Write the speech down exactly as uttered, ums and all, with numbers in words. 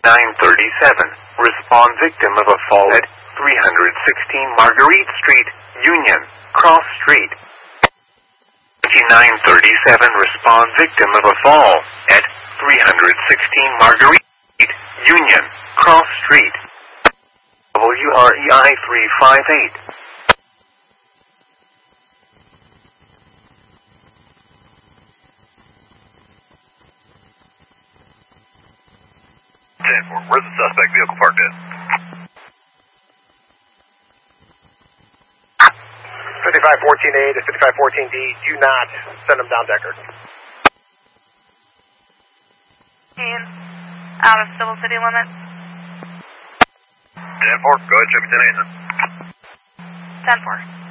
nine thirty-seven, respond victim of a fall at three sixteen Marguerite Street, Union, Cross Street. nine thirty-seven, respond victim of a fall at three sixteen Marguerite Street, Union, Cross Street. W R E I three five eight. Where's the suspect vehicle parked at? fifty-five fourteen A to fifty-five fourteen D, do not send them down Decker. Ian, out of civil city limits. ten four, go ahead, check me ten eight then. ten four.